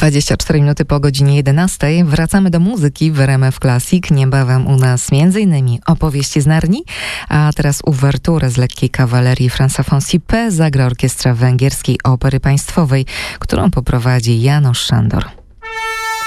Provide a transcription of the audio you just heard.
24 minuty po godzinie 11. Wracamy do muzyki w RMF Classic. Niebawem u nas m.in. opowieści z Narni, a teraz uwerturę z lekkiej kawalerii Franza Fonsi P zagra Orkiestra Węgierskiej Opery Państwowej, którą poprowadzi János Sándor.